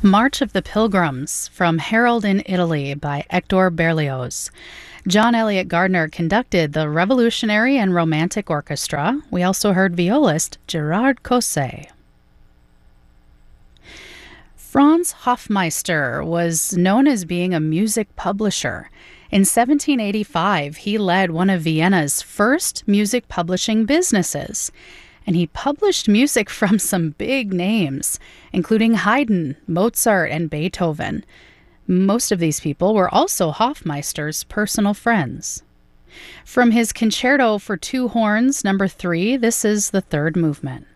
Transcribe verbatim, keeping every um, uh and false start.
March of the Pilgrims from Harold in Italy by Hector Berlioz. John Elliott Gardner conducted the Revolutionary and Romantic Orchestra. We also heard violist Gerard Cosset. Franz Hofmeister was known as being a music publisher. In seventeen eighty-five, he led one of Vienna's first music publishing businesses. And he published music from some big names, including Haydn, Mozart, and Beethoven. Most of these people were also Hofmeister's personal friends. From his Concerto for Two Horns, number three, this is the third movement.